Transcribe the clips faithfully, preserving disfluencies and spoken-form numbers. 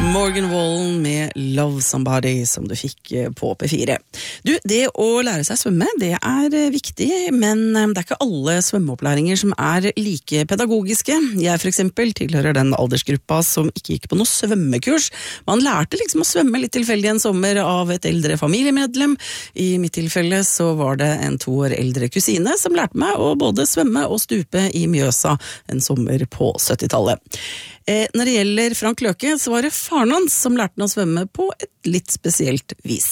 Morgan Wallen med Love Somebody som du fikk på P fire. Du, det å lære seg svømme, det er viktig, men det er ikke alle svømmeopplæringer som er like pedagogiske. Jeg for eksempel tilhører den aldersgruppa som ikke gikk på noe svømmekurs. Man lærte liksom å svømme litt tilfeldig en sommer av et eldre familiemedlem. I mitt tilfelle så var det en to år eldre kusine som lærte meg å både svømme og stupe i Mjøsa en sommer på syttitallet. Eh, når det gjelder Frank Løke, så var det faren hans som lærte han å svømme på et litt spesielt vis.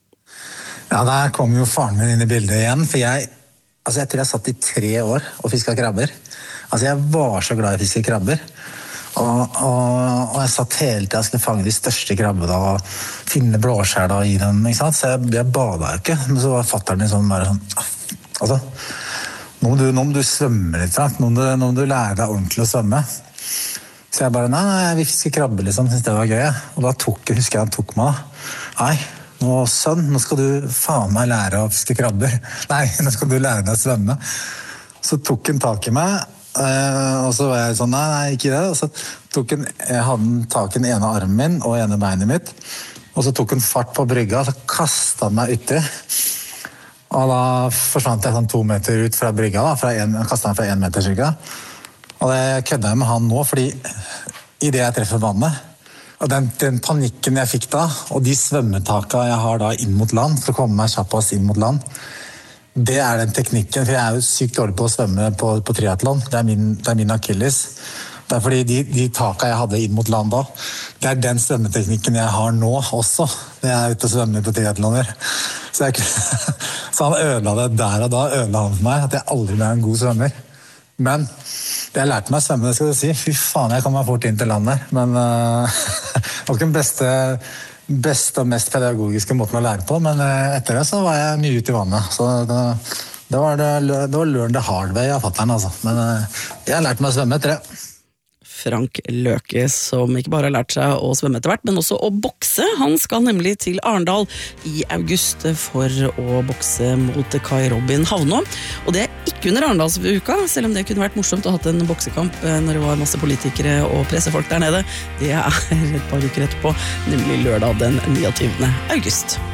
Ja, der kom jo faren min inn i bildet igjen, for jeg, altså jeg tror jeg satt i tre år og fisket krabber. Altså jeg var så glad i å fiske krabber, og, og, og jeg satt hele tiden og skulle fange de største krabbene og finne blåskjell og gi dem, ikke sant? Så jeg, jeg badet jo ikke, men så var fatteren min sånn bare sånn, altså, nå må du, nå må du svømme litt, nå må du, nå må du lære deg ordentlig å svømme. Så jeg bare, nei, nei, jeg vil fiske krabbe liksom, synes det var gøy. Og da tok, husker jeg han tok meg da. Nei, nå sønn, nå skal du faen meg lære å fiske krabber. Nei, nå skal du lære deg å svømme. Så tok han tak i meg, og så var jeg sånn, nei, nei, ikke det. Og så tok han, jeg hadde tak i den ene armen min og ene beinet mitt. Og så tok han fart på brygga, og så kastet han meg uti. Og da forsvant jeg sånn to meter ut fra brygga, da, fra en, kastet han fra en meter cirka. Og det kødde jeg med han nå, fordi i det jeg treffer vannet, og den, den panikken jeg fikk da, og de svømmetaka jeg har da inn mot land, for å komme meg kjappast inn mot land, det er den teknikken, for jeg er jo sykt dårlig på å svømme på, på triathlon, det er min, det er min Achilles. Det er fordi de, de taka jeg hadde inn mot land da, det er den svømmeteknikken jeg har nå også, når jeg er ute og svømmer på triathloner. Så, jeg, så han ødela det der og da, ødela han for meg, at jeg aldri ble en god svømmer. Men jeg lærte meg å svømme, det skal du si. Fy faen, jeg kom meg fort inn til landet. Men uh, det var ikke den beste, beste og mest pedagogiske måten å lære på, men uh, etter det så var jeg mye ute i vannet. Så det, det var, det, det var learn the hard way av fatteren, altså. Men uh, jeg lærte meg å svømme etter det. Frank Løke, som ikke bare har lært seg å svømme etter hvert, men også å bokse. Han skal nemlig til Arendal i august for å bokse mot Kai Robin Havnå. Og det er ikke under Arendalsuka, selv om det kunne vært morsomt å ha hatt en boksekamp når det var masse politikere og pressefolk der nede. Det er et par uker etterpå, nemlig lørdag den niogtyvende august.